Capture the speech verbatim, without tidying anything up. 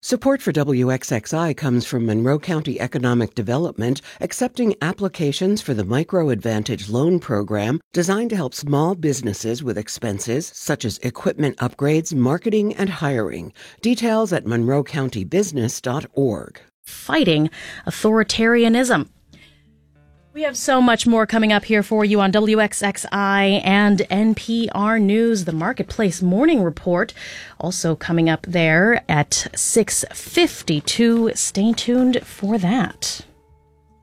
Support for W X X I comes from Monroe County Economic Development, accepting applications for the Micro Advantage Loan Program designed to help small businesses with expenses such as equipment upgrades, marketing, and hiring. Details at monroe county business dot org. Fighting authoritarianism. We have so much more coming up here for you on W X X I and N P R News, the Marketplace Morning Report, also coming up there at six fifty-two. Stay tuned for that.